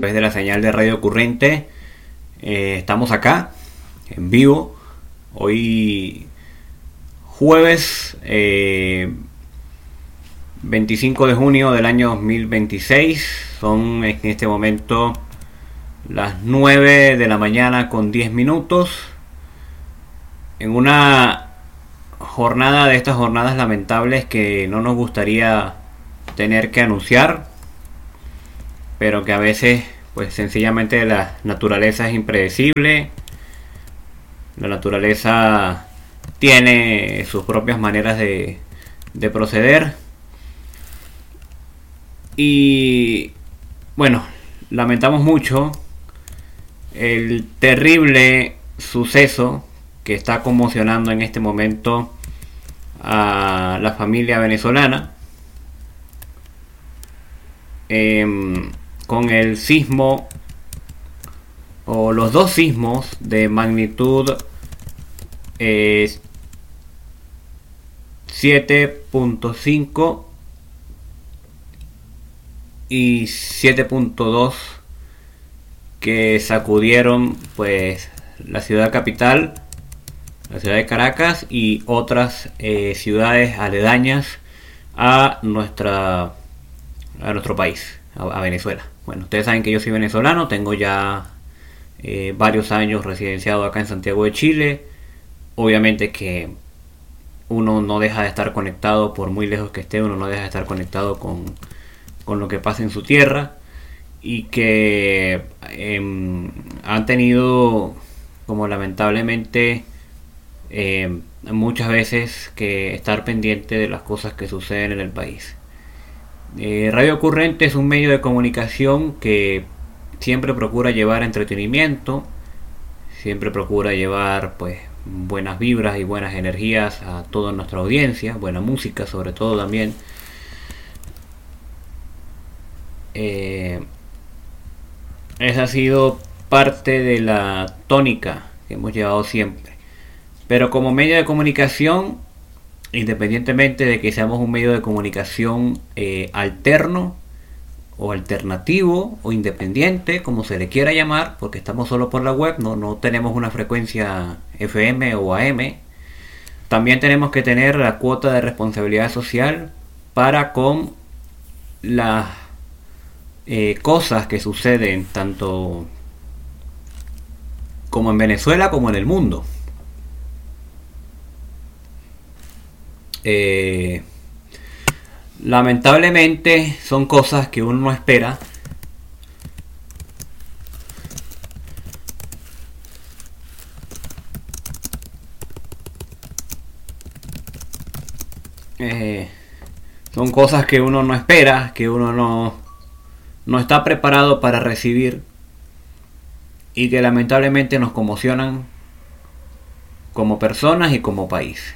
través de la señal de Radio Currente. Estamos acá, en vivo, hoy jueves 25 de junio del año 2026. Son en este momento las 9 de la mañana con 10 minutos. En una jornada de estas jornadas lamentables que no nos gustaría tener que anunciar, pero que a veces pues sencillamente la naturaleza es impredecible. La naturaleza tiene sus propias maneras de proceder. Y bueno, lamentamos mucho el terrible suceso que está conmocionando en este momento a la familia venezolana, con el sismo o los dos sismos de magnitud 7.5 y 7.2 que sacudieron pues la ciudad capital, la ciudad de Caracas y otras ciudades aledañas a nuestro país, a Venezuela. Bueno, ustedes saben que yo soy venezolano, tengo ya varios años residenciado acá en Santiago de Chile. Obviamente que uno no deja de estar conectado, por muy lejos que esté, uno no deja de estar conectado con lo que pasa en su tierra, y que han tenido, como lamentablemente muchas veces, que estar pendiente de las cosas que suceden en el país. Radio Currente es un medio de comunicación que siempre procura llevar entretenimiento, siempre procura llevar pues buenas vibras y buenas energías a toda nuestra audiencia, buena música sobre todo también. Esa ha sido parte de la tónica que hemos llevado siempre. Pero como medio de comunicación, independientemente de que seamos un medio de comunicación alterno o alternativo o independiente, como se le quiera llamar, porque estamos solo por la web, no tenemos una frecuencia FM o AM, también tenemos que tener la cuota de responsabilidad social para con las cosas que suceden tanto como en Venezuela como en el mundo. Lamentablemente son cosas que uno no espera. Son cosas que uno no espera, que uno no está preparado para recibir, y que lamentablemente nos conmocionan como personas y como país.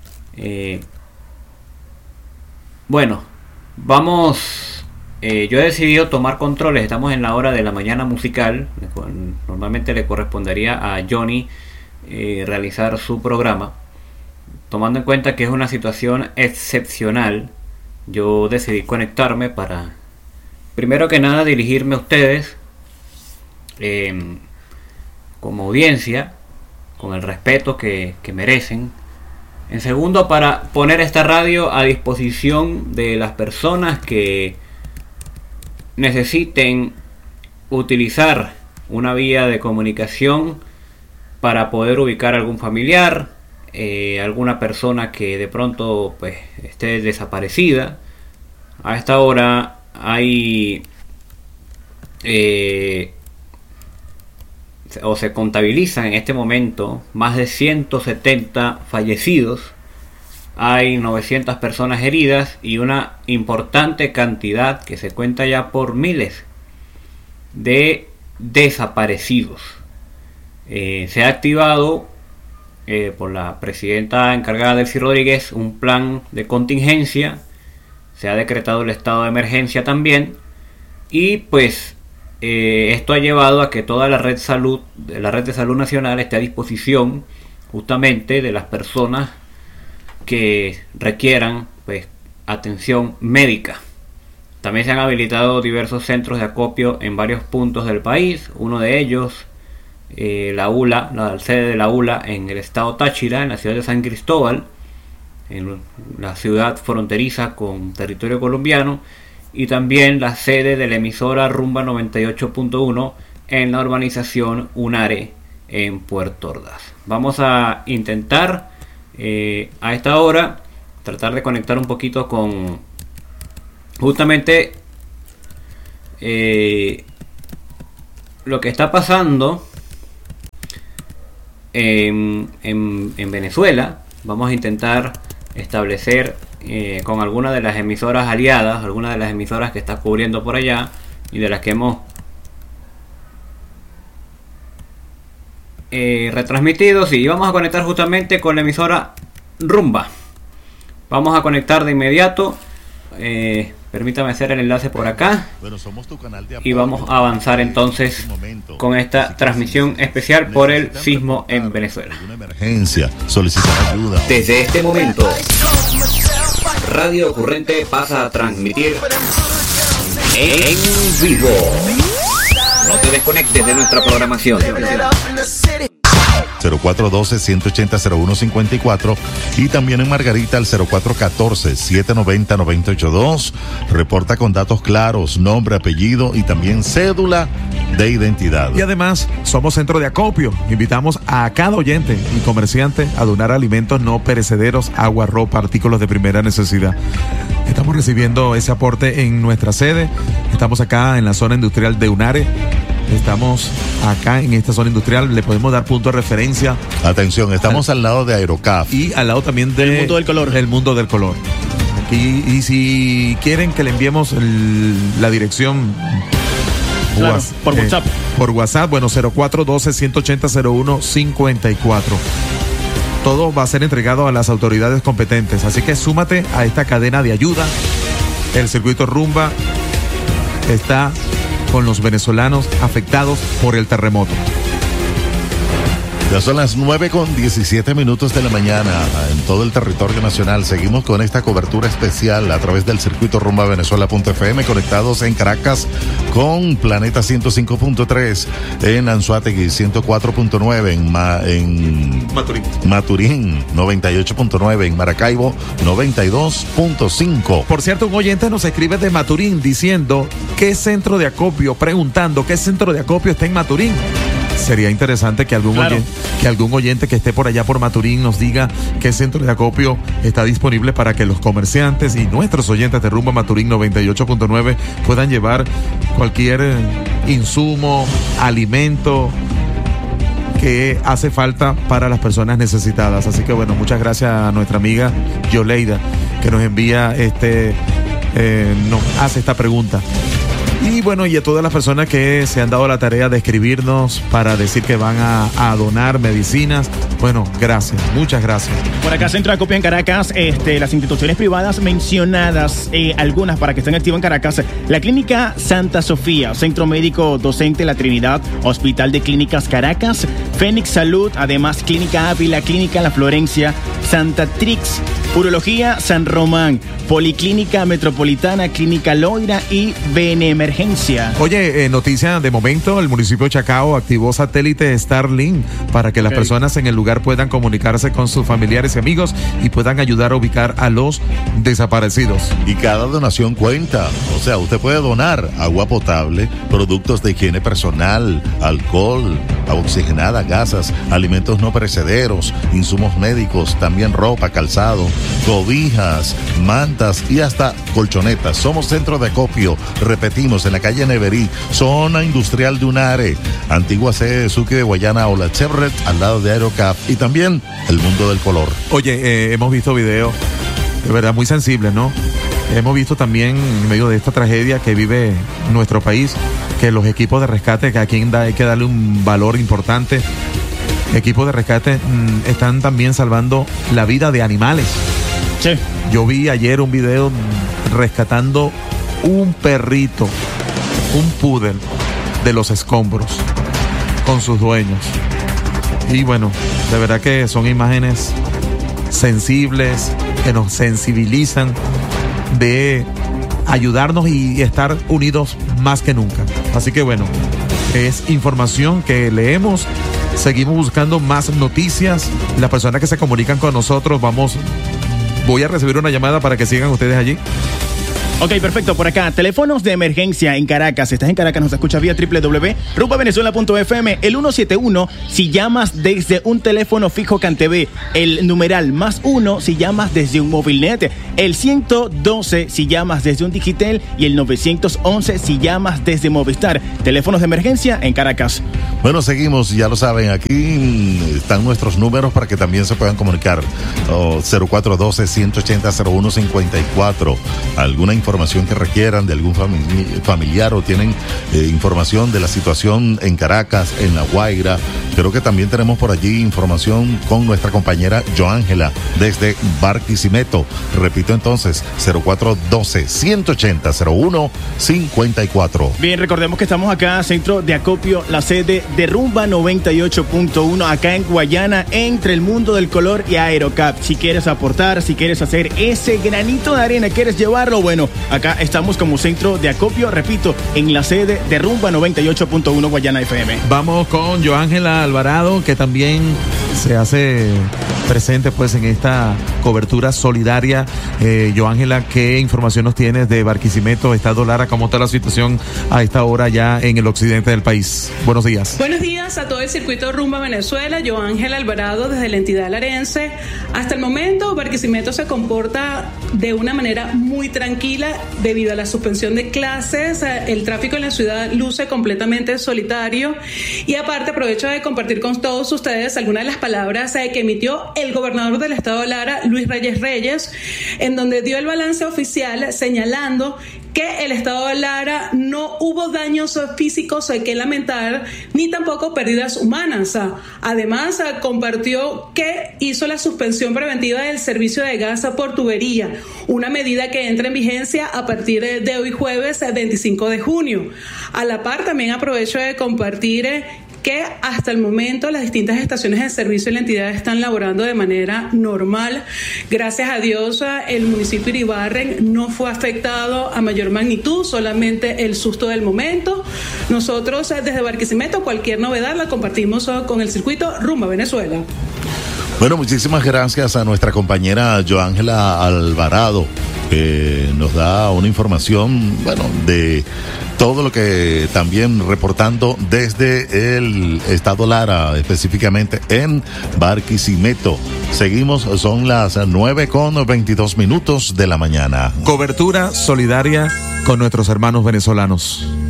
Bueno, vamos. Yo he decidido tomar controles. Estamos en la hora de la mañana musical. Normalmente le correspondería a Johnny realizar su programa. Tomando en cuenta que es una situación excepcional, yo decidí conectarme para, primero que nada, dirigirme a ustedes como audiencia, con el respeto que merecen. En segundo, para poner esta radio a disposición de las personas que necesiten utilizar una vía de comunicación para poder ubicar a algún familiar, alguna persona que de pronto pues esté desaparecida. A esta hora hay o se contabilizan en este momento más de 170 fallecidos, hay 900 personas heridas y una importante cantidad, que se cuenta ya por miles, de desaparecidos. Se ha activado por la presidenta encargada, Delcy Rodríguez, un plan de contingencia. Se ha decretado el estado de emergencia también, y pues esto ha llevado a que toda la red de salud nacional esté a disposición justamente de las personas que requieran pues atención médica. También se han habilitado diversos centros de acopio en varios puntos del país. Uno de ellos, la sede de la ULA en el estado Táchira, en la ciudad de San Cristóbal, en la ciudad fronteriza con territorio colombiano, y también la sede de la emisora Rumba 98.1 en la urbanización Unare en Puerto Ordaz. Vamos a intentar a esta hora tratar de conectar un poquito con justamente lo que está pasando en Venezuela. Vamos a intentar establecer con algunas de las emisoras aliadas, algunas de las emisoras que está cubriendo por allá y de las que hemos retransmitido. Sí, vamos a conectar justamente con la emisora Rumba. Vamos a conectar de inmediato. Permítame hacer el enlace por acá. Y vamos a avanzar entonces con esta transmisión especial por el sismo en Venezuela. Emergencia, solicitar ayuda. Desde este momento, Radio Ocurrente pasa a transmitir en vivo. No te desconectes de nuestra programación. 0412-180-0154 y también en Margarita al 0414-790-982. Reporta con datos claros, nombre, apellido y también cédula de identidad. Y además, somos centro de acopio. Invitamos a cada oyente y comerciante a donar alimentos no perecederos, agua, ropa, artículos de primera necesidad. Estamos recibiendo ese aporte en nuestra sede. Estamos acá en la zona industrial de Unare. Estamos acá en esta zona industrial, le podemos dar punto de referencia. Atención, estamos al lado de Aerocaf. Y al lado también del mundo del color. El mundo del color. Y si quieren que le enviemos la dirección claro, por WhatsApp. Por WhatsApp, bueno, 0412-180-0154. Todo va a ser entregado a las autoridades competentes. Así que súmate a esta cadena de ayuda. El circuito Rumba está con los venezolanos afectados por el terremoto. Ya son las 9:17 de la mañana en todo el territorio nacional. Seguimos con esta cobertura especial a través del circuito Rumba Venezuela.fm, conectados en Caracas con Planeta 105.3, en Anzoátegui 104.9, en Maturín 98.9, en Maracaibo 92.5. Por cierto, un oyente nos escribe de Maturín diciendo qué centro de acopio, preguntando qué centro de acopio está en Maturín. Sería interesante que algún oyente que esté por allá por Maturín nos diga qué centro de acopio está disponible para que los comerciantes y nuestros oyentes de Rumba Maturín 98.9 puedan llevar cualquier insumo, alimento que hace falta para las personas necesitadas. Así que bueno, muchas gracias a nuestra amiga Yoleida que nos envía nos hace esta pregunta. Y bueno, y a todas las personas que se han dado la tarea de escribirnos para decir que van a donar medicinas, bueno, gracias, muchas gracias. Por acá, Centro de Acopio en Caracas, las instituciones privadas mencionadas, algunas para que estén activas en Caracas: la Clínica Santa Sofía, Centro Médico Docente La Trinidad, Hospital de Clínicas Caracas, Fénix Salud, además Clínica Ávila, Clínica La Florencia, Santa Trix, Urología San Román, Policlínica Metropolitana, Clínica Loira y Benemergencia. Oye, noticia de momento, el municipio de Chacao activó satélite Starlink para que las personas en el lugar puedan comunicarse con sus familiares y amigos y puedan ayudar a ubicar a los desaparecidos. Y cada donación cuenta, o sea, usted puede donar agua potable, productos de higiene personal, alcohol, agua oxigenada, gasas, alimentos no perecederos, insumos médicos, también ropa, calzado, cobijas, mantas y hasta colchonetas. Somos centro de acopio, repetimos, en la calle Neverí, zona industrial de Unare, antigua sede de Sucre de Guayana o la Chevrolet, al lado de Aerocap, y también el mundo del color. Oye, hemos visto videos de verdad muy sensibles, ¿no? Hemos visto también, en medio de esta tragedia que vive nuestro país, que los equipos de rescate, que aquí hay que darle un valor importante, equipos de rescate están también salvando la vida de animales. Sí. Yo vi ayer un video rescatando un perrito, un poodle de los escombros con sus dueños. Y bueno, de verdad que son imágenes sensibles que nos sensibilizan de ayudarnos y estar unidos más que nunca. Así que bueno, es información que leemos. Seguimos buscando más noticias. Las personas que se comunican con nosotros, voy a recibir una llamada para que sigan ustedes allí. Ok, perfecto. Por acá, teléfonos de emergencia en Caracas. Si estás en Caracas, nos escuchas vía www.rumbavenezuela.fm. El 171 si llamas desde un teléfono fijo CanTV. El numeral +1 si llamas desde un Movilnet. El 112 si llamas desde un Digitel. Y el 911 si llamas desde Movistar. Teléfonos de emergencia en Caracas. Bueno, seguimos, ya lo saben, aquí están nuestros números para que también se puedan comunicar. 0412-180-0154. Alguna información que requieran de algún familiar o tienen información de la situación en Caracas, en La Guaira. Creo que también tenemos por allí información con nuestra compañera Joángela desde Barquisimeto. Repito entonces, 0412-180-0154. Bien, recordemos que estamos acá, Centro de Acopio, la sede de Rumba 98.1, acá en Guayana, entre el mundo del color y Aerocap. Si quieres aportar, si quieres hacer ese granito de arena, quieres llevarlo, bueno, acá estamos como Centro de Acopio, repito, en la sede de Rumba 98.1 Guayana FM. Vamos con Joángela Alvarado, que también se hace presente pues en esta cobertura solidaria. Joángela, ¿qué información nos tienes de Barquisimeto, Estado Lara? ¿Cómo está la situación a esta hora ya en el occidente del país? Buenos días. Buenos días a todo el circuito Rumba Venezuela. Joángela Alvarado desde la entidad larense. Hasta el momento Barquisimeto se comporta de una manera muy tranquila debido a la suspensión de clases. El tráfico en la ciudad luce completamente solitario, y aparte aprovecho de compartir con todos ustedes algunas de las palabras que emitió el gobernador del estado de Lara, Luis Reyes, en donde dio el balance oficial señalando que el estado de Lara no hubo daños físicos que lamentar, ni tampoco pérdidas humanas. Además, compartió que hizo la suspensión preventiva del servicio de gas por tubería, una medida que entra en vigencia a partir de hoy jueves 25 de junio. A la par, también aprovecho de compartir que hasta el momento las distintas estaciones de servicio de la entidad están laborando de manera normal. Gracias a Dios, el municipio de Iribarren no fue afectado a mayor magnitud, solamente el susto del momento. Nosotros desde Barquisimeto cualquier novedad la compartimos con el circuito Rumba Venezuela. Bueno, muchísimas gracias a nuestra compañera Joángela Alvarado, que nos da una información, bueno, de todo lo que también reportando desde el estado Lara, específicamente en Barquisimeto. Seguimos, son las 9:22 de la mañana. Cobertura solidaria con nuestros hermanos venezolanos.